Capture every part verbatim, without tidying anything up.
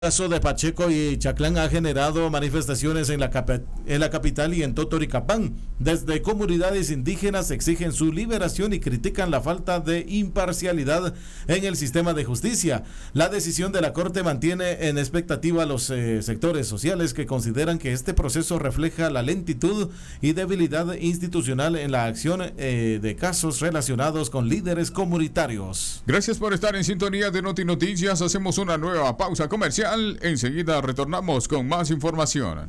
El caso de Pacheco y Chaclán ha generado manifestaciones en la, cap- en la capital y en Totoricapán. Desde comunidades indígenas exigen su liberación y critican la falta de imparcialidad en el sistema de justicia. La decisión de la Corte mantiene en expectativa a los eh, sectores sociales que consideran que este proceso refleja la lentitud y debilidad institucional en la acción eh, de casos relacionados con líderes comunitarios. Gracias por estar en sintonía de Noti Noticias. Hacemos una nueva pausa comercial. Enseguida retornamos con más información.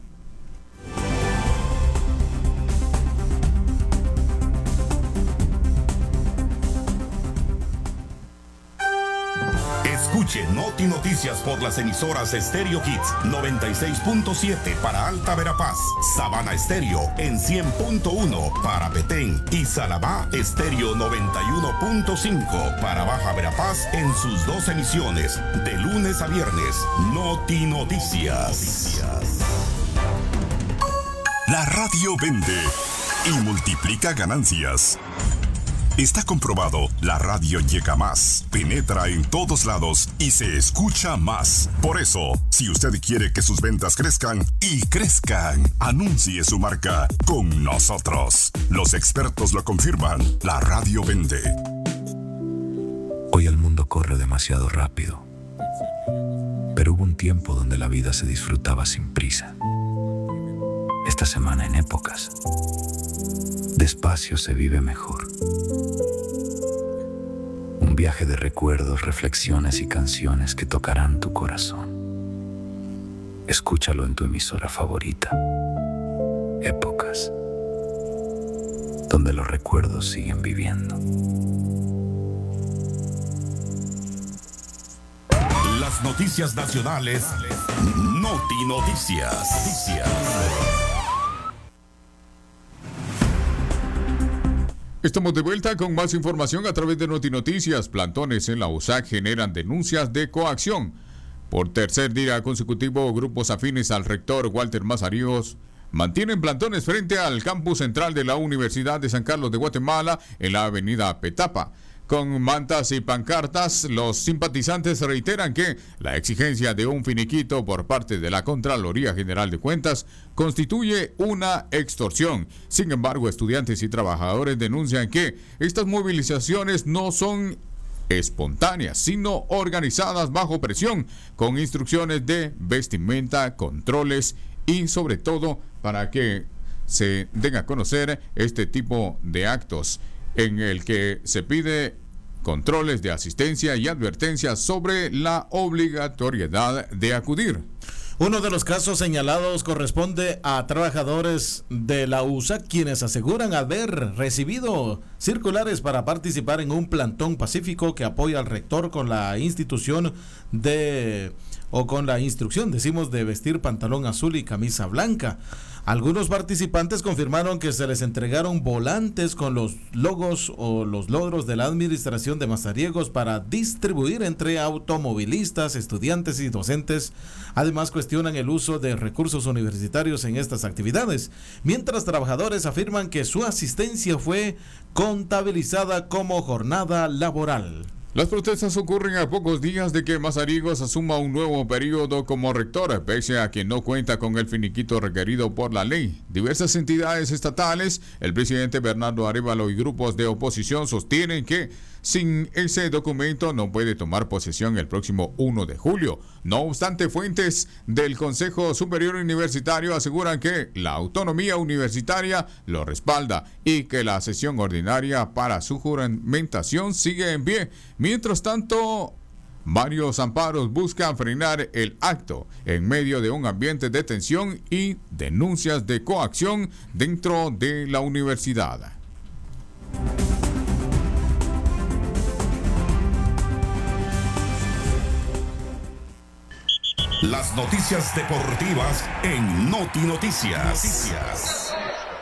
Escuche Noti Noticias por las emisoras Stereo Hits noventa y seis punto siete para Alta Verapaz, Sabana Estéreo en cien punto uno para Petén y Salabá Estéreo noventa y uno punto cinco para Baja Verapaz en sus dos emisiones de lunes a viernes. Noti Noticias. La radio vende y multiplica ganancias. Está comprobado, la radio llega más, penetra en todos lados y se escucha más. Por eso, si usted quiere que sus ventas crezcan y crezcan, anuncie su marca con nosotros. Los expertos lo confirman, la radio vende. Hoy el mundo corre demasiado rápido, pero hubo un tiempo donde la vida se disfrutaba sin prisa. Esta semana en Épocas, despacio se vive mejor. Un viaje de recuerdos, reflexiones y canciones que tocarán tu corazón. Escúchalo en tu emisora favorita. Épocas, donde los recuerdos siguen viviendo. Las noticias nacionales. Noti Noticias. Noticias. Estamos de vuelta con más información a través de Noti Noticias. Plantones en la U S A C generan denuncias de coacción. Por tercer día consecutivo, grupos afines al rector Walter Mazariegos mantienen plantones frente al campus central de la Universidad de San Carlos de Guatemala en la avenida Petapa. Con mantas y pancartas, los simpatizantes reiteran que la exigencia de un finiquito por parte de la Contraloría General de Cuentas constituye una extorsión. Sin embargo, estudiantes y trabajadores denuncian que estas movilizaciones no son espontáneas, sino organizadas bajo presión, con instrucciones de vestimenta, controles y sobre todo para que se den a conocer este tipo de actos en el que se pide controles de asistencia y advertencias sobre la obligatoriedad de acudir. Uno de los casos señalados corresponde a trabajadores de la U S A C, quienes aseguran haber recibido circulares para participar en un plantón pacífico que apoya al rector con la institución de, o con la instrucción, decimos, de vestir pantalón azul y camisa blanca. Algunos participantes confirmaron que se les entregaron volantes con los logos o los logros de la administración de Mazariegos para distribuir entre automovilistas, estudiantes y docentes. Además, cuestionan el uso de recursos universitarios en estas actividades, mientras trabajadores afirman que su asistencia fue contabilizada como jornada laboral. Las protestas ocurren a pocos días de que Mazariegos asuma un nuevo periodo como rector, pese a que no cuenta con el finiquito requerido por la ley. Diversas entidades estatales, el presidente Bernardo Arévalo y grupos de oposición sostienen que sin ese documento no puede tomar posesión el próximo primero de julio. No obstante, fuentes del Consejo Superior Universitario aseguran que la autonomía universitaria lo respalda y que la sesión ordinaria para su juramentación sigue en pie. Mientras tanto, varios amparos buscan frenar el acto en medio de un ambiente de tensión y denuncias de coacción dentro de la universidad. Las noticias deportivas en Noti Noticias. Noticias.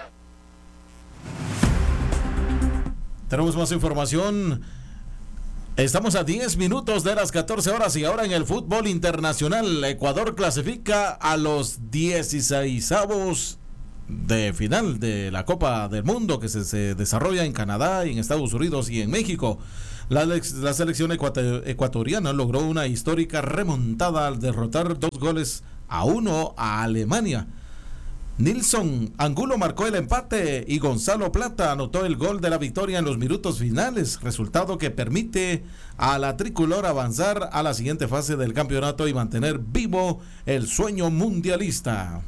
Tenemos más información. Estamos a diez minutos de las catorce horas y ahora en el fútbol internacional, Ecuador clasifica a los dieciseisavos de final de la Copa del Mundo que se, se desarrolla en Canadá, en Estados Unidos y en México. La, la selección ecuatoriana logró una histórica remontada al derrotar dos goles a uno a Alemania. Nilson Angulo marcó el empate y Gonzalo Plata anotó el gol de la victoria en los minutos finales, resultado que permite a la tricolor avanzar a la siguiente fase del campeonato y mantener vivo el sueño mundialista.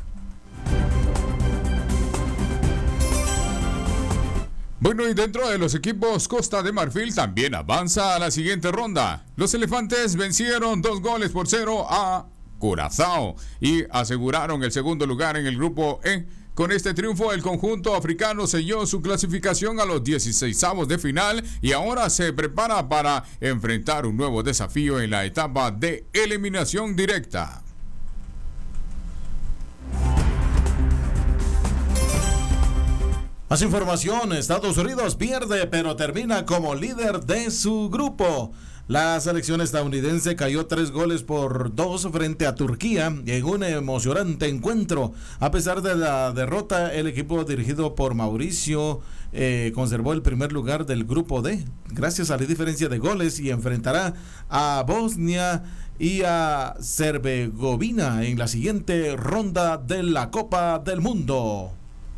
Bueno, y dentro de los equipos, Costa de Marfil también avanza a la siguiente ronda. Los elefantes vencieron dos goles por cero a Curazao y aseguraron el segundo lugar en el grupo E. Con este triunfo, el conjunto africano selló su clasificación a los dieciseisavos de final y ahora se prepara para enfrentar un nuevo desafío en la etapa de eliminación directa. Más información, Estados Unidos pierde pero termina como líder de su grupo. La selección estadounidense cayó tres goles por dos frente a Turquía en un emocionante encuentro. A pesar de la derrota, el equipo dirigido por Mauricio eh, conservó el primer lugar del grupo D, gracias a la diferencia de goles, y enfrentará a Bosnia y a Herzegovina en la siguiente ronda de la Copa del Mundo.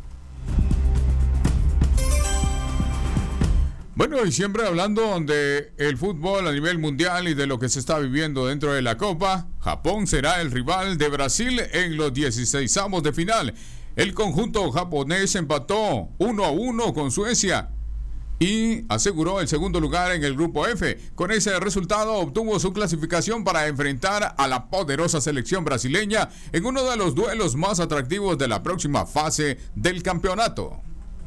Bueno, y siempre hablando de el fútbol a nivel mundial y de lo que se está viviendo dentro de la Copa, Japón será el rival de Brasil en los dieciseisavos de final. El conjunto japonés empató uno a uno con Suecia y aseguró el segundo lugar en el grupo F. Con ese resultado obtuvo su clasificación para enfrentar a la poderosa selección brasileña en uno de los duelos más atractivos de la próxima fase del campeonato.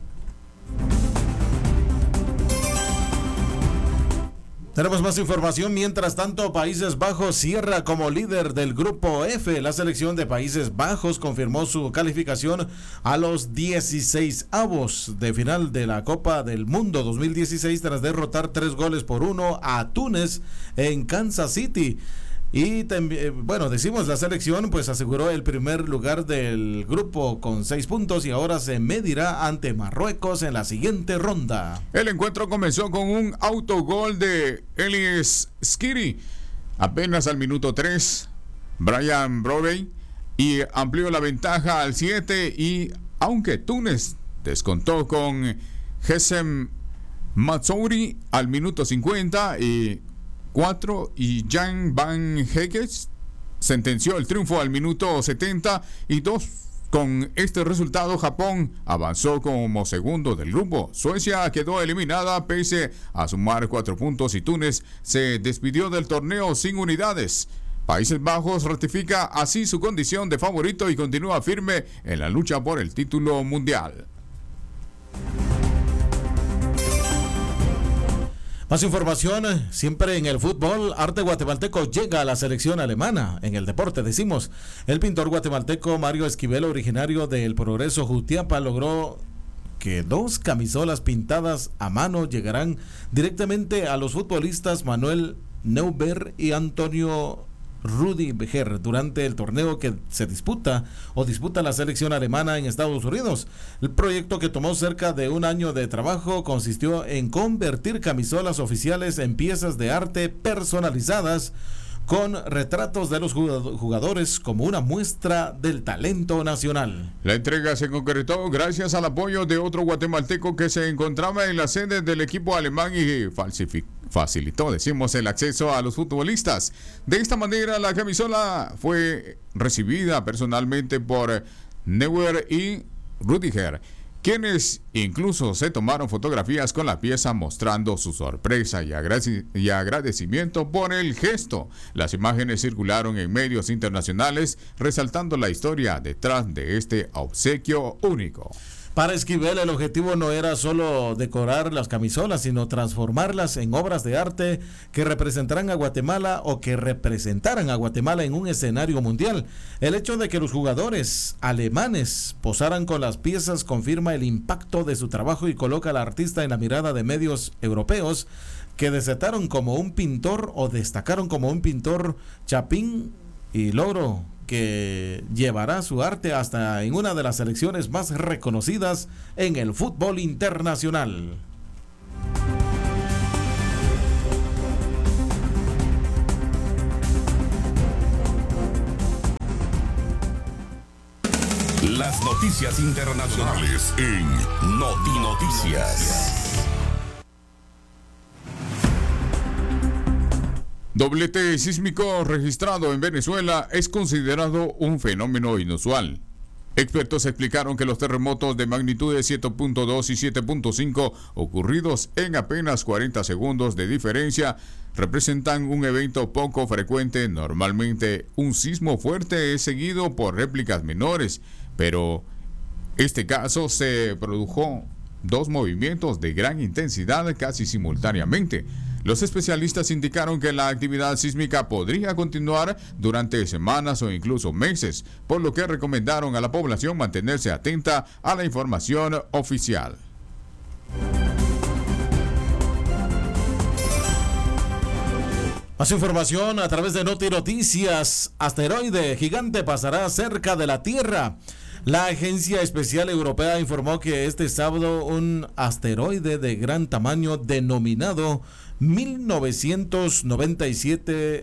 Tenemos más información. Mientras tanto, Países Bajos cierra como líder del grupo F. La selección de Países Bajos confirmó su calificación a los dieciseisavos de final de la Copa del Mundo dos mil dieciséis tras derrotar tres goles por uno a Túnez en Kansas City. Y también, bueno, decimos la selección pues aseguró el primer lugar del grupo con seis puntos y ahora se medirá ante Marruecos en la siguiente ronda. El encuentro comenzó con un autogol de Elias Skiri apenas al minuto tres, Brian Brobey, y amplió la ventaja al siete, y aunque Túnez descontó con Hessem Matsouri al minuto cincuenta y cuatro, y Jan Van Heges sentenció el triunfo al minuto setenta y dos. Con este resultado, Japón avanzó como segundo del grupo. Suecia quedó eliminada pese a sumar cuatro puntos y Túnez se despidió del torneo sin unidades. Países Bajos ratifica así su condición de favorito y continúa firme en la lucha por el título mundial. Más información, siempre en el fútbol. Arte guatemalteco llega a la selección alemana. En el deporte decimos, el pintor guatemalteco Mario Esquivel, originario de El Progreso, Jutiapa, logró que dos camisolas pintadas a mano llegarán directamente a los futbolistas Manuel Neuber y Antonio Rudiger durante el torneo que se disputa o disputa la selección alemana en Estados Unidos. El proyecto, que tomó cerca de un año de trabajo, consistió en convertir camisolas oficiales en piezas de arte personalizadas con retratos de los jugadores como una muestra del talento nacional. La entrega se concretó gracias al apoyo de otro guatemalteco que se encontraba en la sede del equipo alemán y falsificó facilitó, decimos, el acceso a los futbolistas. De esta manera, la camisola fue recibida personalmente por Neuer y Rudiger, quienes incluso se tomaron fotografías con la pieza mostrando su sorpresa y, agrade- y agradecimiento por el gesto. Las imágenes circularon en medios internacionales, resaltando la historia detrás de este obsequio único. Para Esquivel, el objetivo no era solo decorar las camisolas, sino transformarlas en obras de arte que representaran a Guatemala o que representaran a Guatemala en un escenario mundial. El hecho de que los jugadores alemanes posaran con las piezas confirma el impacto de su trabajo y coloca al artista en la mirada de medios europeos que desataron como un pintor o destacaron como un pintor chapín y logro que llevará su arte hasta en una de las selecciones más reconocidas en el fútbol internacional. Las noticias internacionales en Notinoticias. Doblete sísmico registrado en Venezuela es considerado un fenómeno inusual. Expertos explicaron que los terremotos de magnitudes siete punto dos y siete punto cinco ocurridos en apenas cuarenta segundos de diferencia representan un evento poco frecuente. Normalmente un sismo fuerte es seguido por réplicas menores, pero este caso se produjo dos movimientos de gran intensidad casi simultáneamente. Los especialistas indicaron que la actividad sísmica podría continuar durante semanas o incluso meses, por lo que recomendaron a la población mantenerse atenta a la información oficial. Más información a través de Noti Noticias. Asteroide gigante pasará cerca de la Tierra. La Agencia Espacial Europea informó que este sábado un asteroide de gran tamaño denominado mil novecientos noventa y siete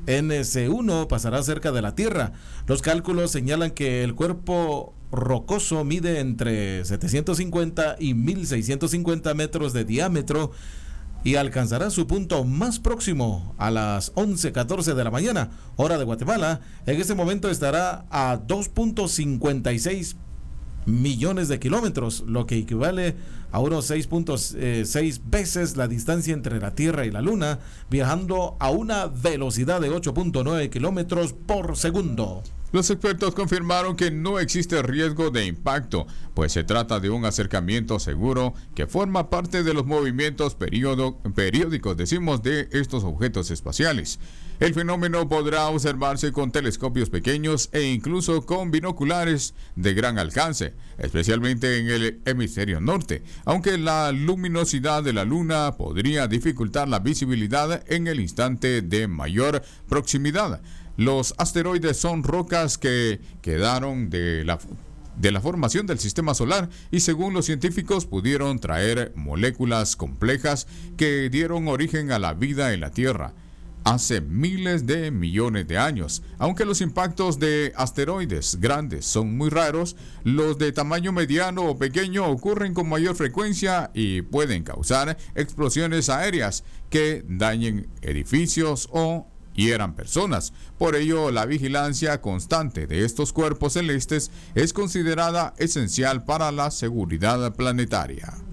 N C uno pasará cerca de la Tierra. Los cálculos señalan que el cuerpo rocoso mide entre setecientos cincuenta y mil seiscientos cincuenta metros de diámetro y alcanzará su punto más próximo a las once catorce de la mañana, hora de Guatemala. En ese momento estará a dos punto cincuenta y seis millones de kilómetros, lo que equivale a unos seis punto seis veces la distancia entre la Tierra y la Luna, viajando a una velocidad de ocho punto nueve kilómetros por segundo. Los expertos confirmaron que no existe riesgo de impacto, pues se trata de un acercamiento seguro que forma parte de los movimientos periodo, periódicos, decimos, de estos objetos espaciales. El fenómeno podrá observarse con telescopios pequeños e incluso con binoculares de gran alcance, especialmente en el hemisferio norte, aunque la luminosidad de la Luna podría dificultar la visibilidad en el instante de mayor proximidad. Los asteroides son rocas que quedaron de la, de la formación del sistema solar y, según los científicos, pudieron traer moléculas complejas que dieron origen a la vida en la Tierra hace miles de millones de años. Aunque los impactos de asteroides grandes son muy raros, los de tamaño mediano o pequeño ocurren con mayor frecuencia y pueden causar explosiones aéreas que dañen edificios o hieran personas. Por ello, la vigilancia constante de estos cuerpos celestes es considerada esencial para la seguridad planetaria.